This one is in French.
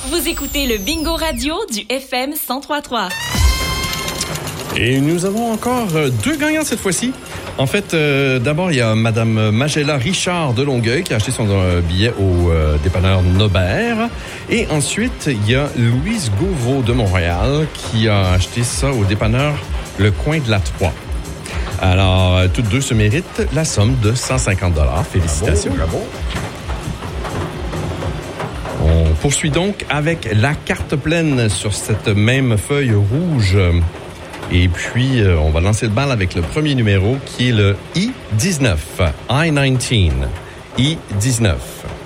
Vous écoutez le Bingo Radio du FM 103.3. Et nous avons encore deux gagnants cette fois-ci. En fait, d'abord, il y a Madame Magella Richard de Longueuil qui a acheté son billet au dépanneur Nobert. Et ensuite, il y a Louise Gauvreau de Montréal qui a acheté ça au dépanneur Le Coin de la Troie. Alors, toutes deux se méritent la somme de 150 $. Félicitations. Bravo. On poursuit donc avec la carte pleine sur cette même feuille rouge. Et puis, on va lancer le bal avec le premier numéro qui est le I-19. I-19. I-19.